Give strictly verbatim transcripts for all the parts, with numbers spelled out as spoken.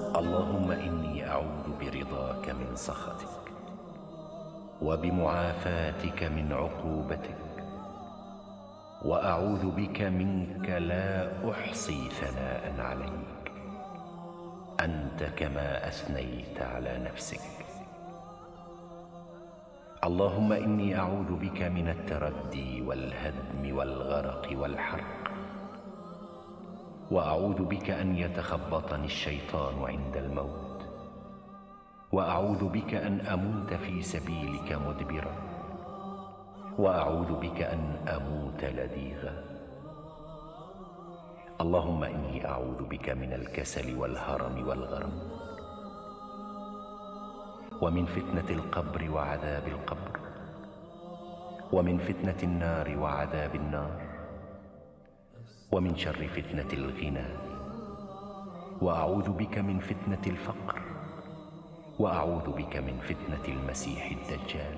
اللهم إني أعوذ برضاك من سخطك وبمعافاتك من عقوبتك، وأعوذ بك منك لا أحصي ثناء عليك، أنت كما أثنيت على نفسك. اللهم إني أعوذ بك من التردي والهدم والغرق والحرق، وأعوذ بك أن يتخبطني الشيطان عند الموت، وأعوذ بك أن أموت في سبيلك مدبرا، وأعوذ بك أن أموت لديغا. اللهم إني أعوذ بك من الكسل والهرم والغرم، ومن فتنة القبر وعذاب القبر، ومن فتنة النار وعذاب النار، ومن شر فتنة الغنى، وأعوذ بك من فتنة الفقر، وأعوذ بك من فتنة المسيح الدجال.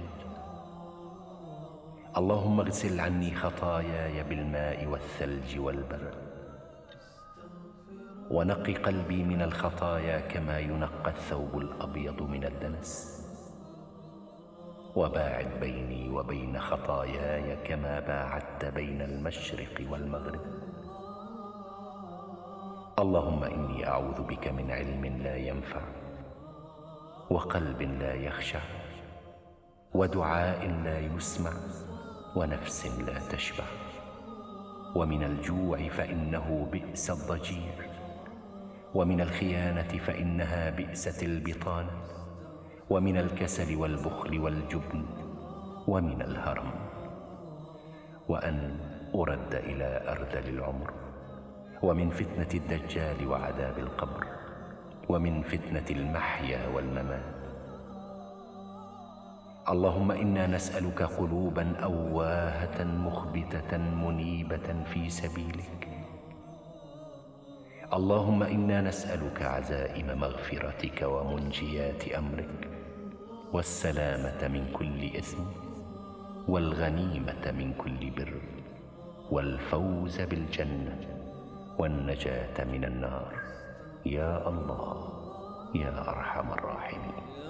اللهم اغسل عني خطاياي بالماء والثلج والبرد، ونق قلبي من الخطايا كما ينقى الثوب الأبيض من الدنس، وباعد بيني وبين خطاياي كما باعدت بين المشرق والمغرب. اللهم إني أعوذ بك من علم لا ينفع، وقلب لا يخشع، ودعاء لا يسمع، ونفس لا تشبع، ومن الجوع فإنه بئس الضجيع، ومن الخيانة فإنها بئست البطانة، ومن الكسل والبخل والجبن، ومن الهرم، وأن أرد إلى أرذل العمر، ومن فتنة الدجال وعذاب القبر، ومن فتنة المحيا والممات. اللهم إنا نسألك قلوبا أواهة مخبتة منيبة في سبيلك. اللهم إنا نسألك عزائم مغفرتك ومنجيات أمرك، والسلامة من كل إثم، والغنيمة من كل بر، والفوز بالجنة، والنجاة من النار، يا الله يا أرحم الراحمين.